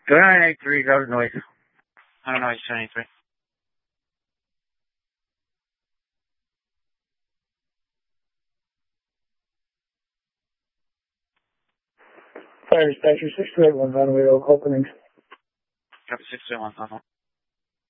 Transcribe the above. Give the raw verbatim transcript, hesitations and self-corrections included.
Go nine eight three, go to noise. I don't know, he's seventy-three. Fire dispatcher six two eight one, runway openings. Copy six two one, uh-huh.